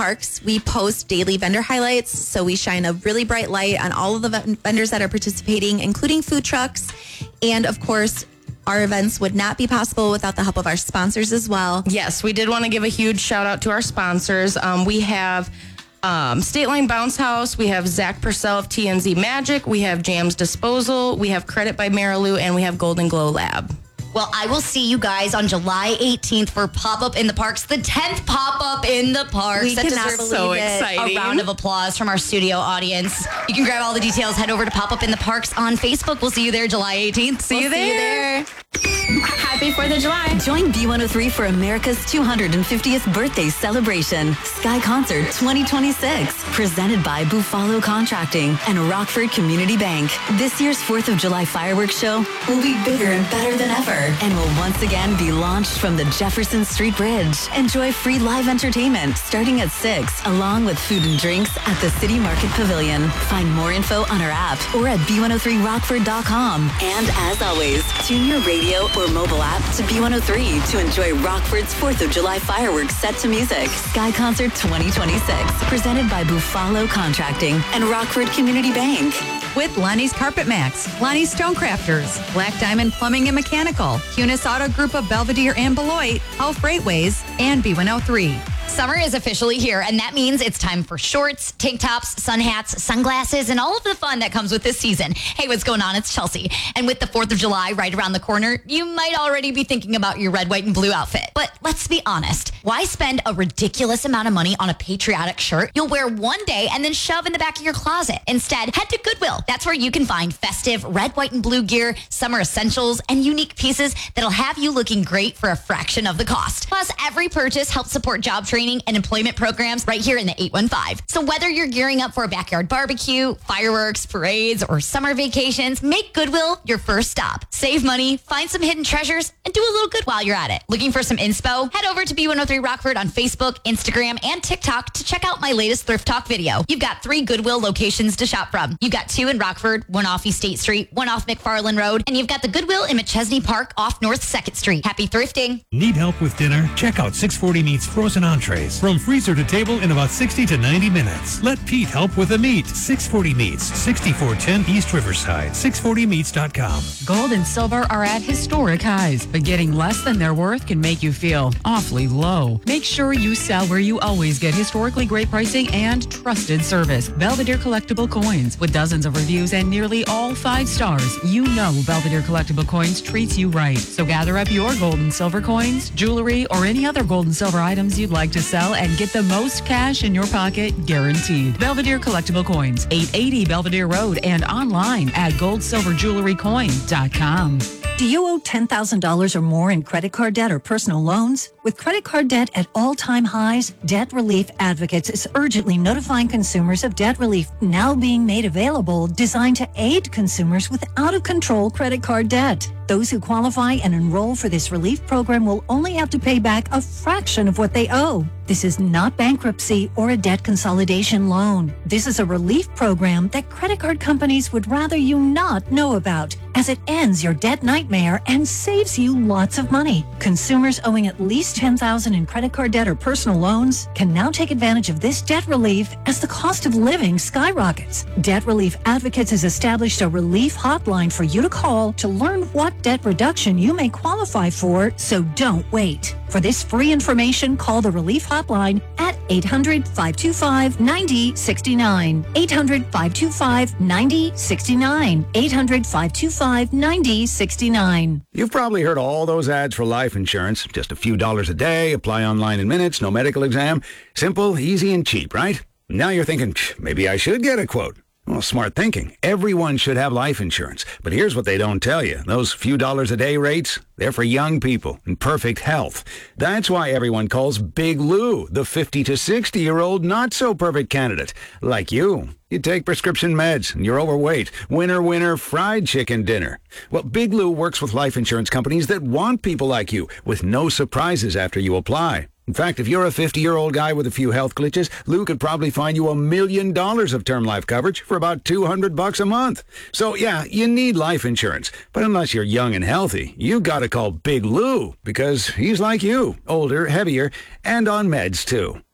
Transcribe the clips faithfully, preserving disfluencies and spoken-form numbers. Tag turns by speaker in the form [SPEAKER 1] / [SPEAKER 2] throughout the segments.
[SPEAKER 1] parks, we post daily vendor highlights. So we shine a really bright light on all of the vendors that are participating, including food trucks. And of course, our events would not be possible without the help of our sponsors as well.
[SPEAKER 2] Yes, we did want to give a huge shout out to our sponsors. Um, we have um, State Line Bounce House. We have Zach Purcell of T N Z Magic. We have Jams Disposal. We have Credit by Marilou. And we have Golden Glow Lab.
[SPEAKER 3] Well, I will see you guys on July eighteenth for Pop-Up in the Parks, the tenth Pop-Up in the Parks.
[SPEAKER 1] We
[SPEAKER 3] that
[SPEAKER 1] cannot
[SPEAKER 3] deserves
[SPEAKER 1] believe
[SPEAKER 2] so
[SPEAKER 1] it.
[SPEAKER 2] exciting.
[SPEAKER 3] A round of applause from our studio audience. You can grab all the details. Head over to Pop-Up in the Parks on Facebook. We'll see you there July eighteenth. See
[SPEAKER 1] We'll
[SPEAKER 3] you
[SPEAKER 1] see you
[SPEAKER 3] there.
[SPEAKER 4] Happy fourth of July.
[SPEAKER 5] Join B one oh three for America's two hundred fiftieth birthday celebration. Sky Concert twenty twenty-six. Presented by Buffalo Contracting and Rockford Community Bank. This year's fourth of July fireworks show will be bigger and better than ever and will once again be launched from the Jefferson Street Bridge. Enjoy free live entertainment starting at six, along with food and drinks at the City Market Pavilion. Find more info on our app or at b one oh three rockford dot com. And as always, tune your radio or mobile app to B one oh three to enjoy Rockford's fourth of July fireworks set to music. Sky Concert twenty twenty-six, presented by Buffalo Contracting and Rockford Community Bank.
[SPEAKER 6] With Lonnie's Carpet Max, Lonnie's Stonecrafters, Black Diamond Plumbing and Mechanical, Cunis Auto Group of Belvedere and Beloit, Health Freightways, and B one oh three.
[SPEAKER 3] Summer is officially here, and that means it's time for shorts, tank tops, sun hats, sunglasses, and all of the fun that comes with this season. Hey, what's going on? It's Chelsea. And with the fourth of July right around the corner, you might already be thinking about your red, white, and blue outfit. But let's be honest. Why spend a ridiculous amount of money on a patriotic shirt you'll wear one day and then shove in the back of your closet? Instead, head to Goodwill. That's where you can find festive red, white, and blue gear, summer essentials, and unique pieces that'll have you looking great for a fraction of the cost. Plus, every purchase helps support job training and employment programs right here in the eight one five. So whether you're gearing up for a backyard barbecue, fireworks, parades, or summer vacations, make Goodwill your first stop. Save money, find some hidden treasures, and do a little good while you're at it. Looking for some inspo? Head over to B one oh three Rockford on Facebook, Instagram, and TikTok to check out my latest Thrift Talk video. You've got three Goodwill locations to shop from. You've got two in Rockford, one off East State Street, one off McFarland Road, and you've got the Goodwill in McChesney Park off North second Street. Happy thrifting.
[SPEAKER 7] Need help with dinner? Check out six forty Meats Frozen Entrees. From freezer to table in about sixty to ninety minutes. Let Pete help with the meat. six forty Meats, sixty-four ten East Riverside, six forty meats dot com.
[SPEAKER 8] Gold and silver are at historic highs, but getting less than their worth can make you feel awfully low. Make sure you sell where you always get historically great pricing and trusted service. Belvedere Collectible Coins. With dozens of reviews and nearly all five stars, you know Belvedere Collectible Coins treats you right. So gather up your gold and silver coins, jewelry, or any other gold and silver items you'd like to sell and get the most cash in your pocket guaranteed. Belvedere Collectible Coins, eight eighty Belvedere Road, and online at gold silver jewelry coin dot com.
[SPEAKER 9] Do you owe ten thousand dollars or more in credit card debt or personal loans? With credit card debt at all-time highs, Debt Relief Advocates is urgently notifying consumers of debt relief now being made available, designed to aid consumers with out-of-control credit card debt. Those who qualify and enroll for this relief program will only have to pay back a fraction of what they owe. This is not bankruptcy or a debt consolidation loan. This is a relief program that credit card companies would rather you not know about, as it ends your debt nightmare and saves you lots of money. Consumers owing at least ten thousand dollars in credit card debt or personal loans can now take advantage of this debt relief as the cost of living skyrockets. Debt Relief Advocates has established a relief hotline for you to call to learn what debt reduction you may qualify for, so don't wait. For this free information, call the Relief Hotline at eight hundred, five two five, nine zero six nine. eight hundred, five two five, nine zero six nine. eight hundred, five two five, nine zero six nine.
[SPEAKER 10] You've probably heard all those ads for life insurance. Just a few dollars a day, apply online in minutes, no medical exam. Simple, easy, and cheap, right? Now you're thinking, maybe I should get a quote. Well, smart thinking. Everyone should have life insurance. But here's what they don't tell you. Those few dollars a day rates, they're for young people in perfect health. That's why everyone calls Big Lou the fifty to sixty-year-old not-so-perfect candidate. Like you. You take prescription meds, and you're overweight. Winner, winner, fried chicken dinner. Well, Big Lou works with life insurance companies that want people like you, with no surprises after you apply. In fact, if you're a fifty-year-old guy with a few health glitches, Lou could probably find you a million dollars of term life coverage for about two hundred bucks a month. So, yeah, you need life insurance. But unless you're young and healthy, you gotta call Big Lou, because he's like you, older, heavier, and on meds, too.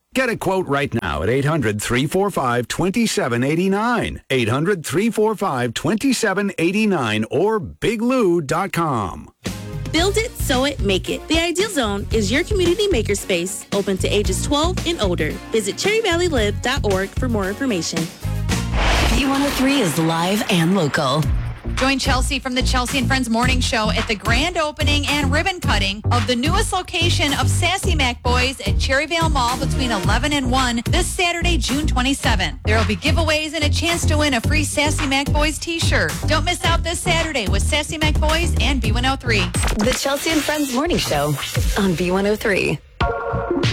[SPEAKER 10] Get a quote right now at eight hundred, three four five, two seven eight nine. eight hundred, three four five, two seven eight nine or big lou dot com.
[SPEAKER 11] Build it, sew it, make it. The Ideal Zone is your community makerspace, open to ages twelve and older. Visit cherry valley live dot org for more information.
[SPEAKER 5] B one oh three is live and local.
[SPEAKER 6] Join Chelsea from the Chelsea and Friends Morning Show at the grand opening and ribbon cutting of the newest location of Sassy Mac Boys at Cherryvale Mall between eleven and one this Saturday, June twenty-seventh. There will be giveaways and a chance to win a free Sassy Mac Boys t-shirt. Don't miss out this Saturday with Sassy Mac Boys and B one oh three.
[SPEAKER 5] The Chelsea and Friends Morning Show on B one oh three.